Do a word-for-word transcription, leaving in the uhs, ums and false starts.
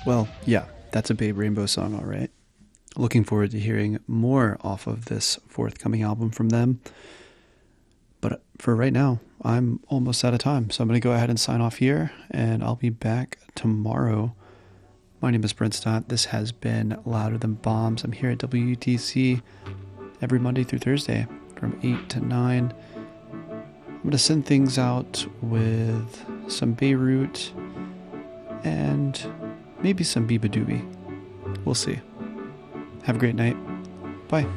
Well, yeah, that's a Babe Rainbow song, all right. Looking forward to hearing more off of this forthcoming album from them. But for right now, I'm almost out of time. So I'm going to go ahead and sign off here, and I'll be back tomorrow. My name is Brent Stott. This has been Louder Than Bombs. I'm here at W U T C every Monday through Thursday from eight to nine. I'm going to send things out with some Beirut and maybe some Biba Doobie. We'll see. Have a great night. Bye.